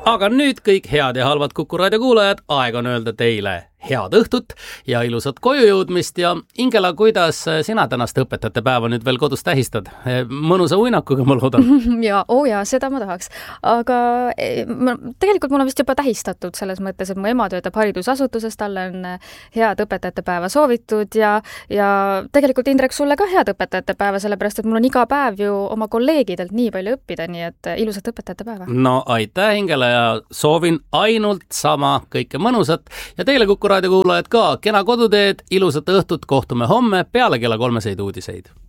Aga nüüd kõik head ja halvad Kuku Raadio kuulajad, aeg on öelda teile head õhtut ja ilusat koju jõudmist ja Ingela, kuidas sina tänast õpetajate päeva nüüd veel kodus tähistad? Mõnusa uinakuga, ma loodan. ja seda ma tahaks. Aga tegelikult mul on vist juba tähistatud selles mõttes, et mu ema töötab haridusasutuses, talle on head õpetajate päeva soovitud ja tegelikult Indrek, sulle ka head õpetajate päeva, sellepärast et mul on iga päev ju oma kolleegidelt nii palju õppida, nii et ilusat õpetajate päeva. No aitäh, Ingela, ja soovin ainult sama kõike mõnusat ja teile Kuku Raadio kuulajad ka kena koduteed, ilusat õhtut, kohtume homme peale kella 3 uudiseid.